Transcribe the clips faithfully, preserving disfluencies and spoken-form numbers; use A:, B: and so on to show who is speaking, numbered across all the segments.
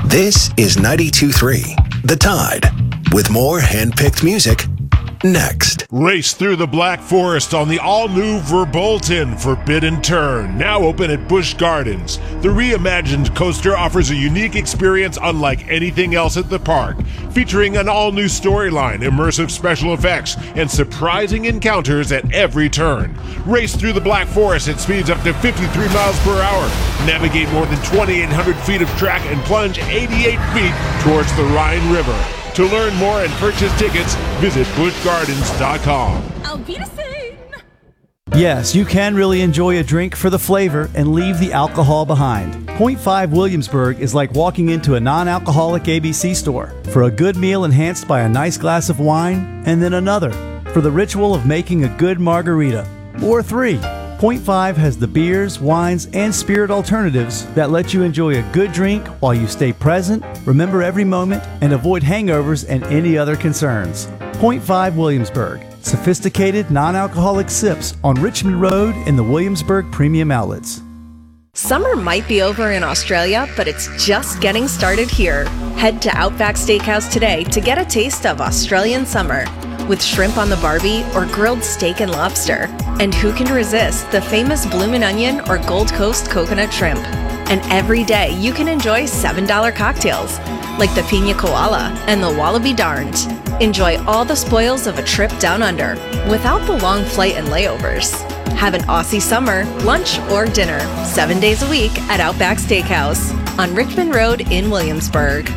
A: This is ninety-two point three The Tide, with more hand-picked music next.
B: Race through the Black Forest on the all-new Verbolten Forbidden Turn, now open at Busch Gardens. The reimagined coaster offers a unique experience unlike anything else at the park, featuring an all-new storyline, immersive special effects, and surprising encounters at every turn. Race through the Black Forest at speeds up to fifty-three miles per hour, navigate more than twenty-eight hundred feet of track, and plunge eighty-eight feet towards the Rhine River. To learn more and purchase tickets, visit busch gardens dot com.
C: Auf Wiedersehen!
D: Yes, you can really enjoy a drink for the flavor and leave the alcohol behind. Point five Williamsburg is like walking into a non-alcoholic A B C store for a good meal enhanced by a nice glass of wine and then another for the ritual of making a good margarita. Or three. Point five has the beers, wines, and spirit alternatives that let you enjoy a good drink while you stay present, remember every moment, and avoid hangovers and any other concerns. Point five Williamsburg. Sophisticated, non-alcoholic sips on Richmond Road in the Williamsburg Premium Outlets.
E: Summer might be over in Australia, but it's just getting started here. Head to Outback Steakhouse today to get a taste of Australian summer, with shrimp on the barbie or grilled steak and lobster. And who can resist the famous bloomin' onion or Gold Coast coconut shrimp? And every day you can enjoy seven dollar cocktails, like the Pina Koala and the Wallaby Darned. Enjoy all the spoils of a trip down under, without the long flight and layovers. Have an Aussie summer, lunch or dinner, seven days a week at Outback Steakhouse on Richmond Road in Williamsburg.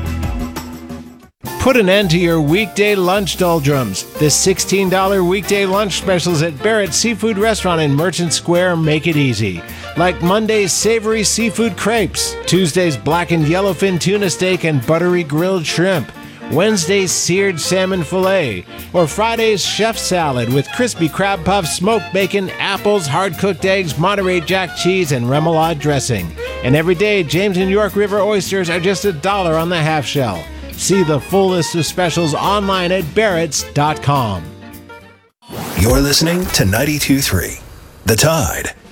F: Put an end to your weekday lunch doldrums. The sixteen dollar weekday lunch specials at Barrett's Seafood Restaurant in Merchant Square make it easy. Like Monday's savory seafood crepes, Tuesday's blackened yellowfin tuna steak and buttery grilled shrimp, Wednesday's seared salmon fillet, or Friday's chef salad with crispy crab puffs, smoked bacon, apples, hard-cooked eggs, Monterey Jack cheese, and remoulade dressing. And every day, James and York River oysters are just a dollar on the half shell. See the full list of specials online at barretts dot com.
A: You're listening to ninety-two point three The Tide.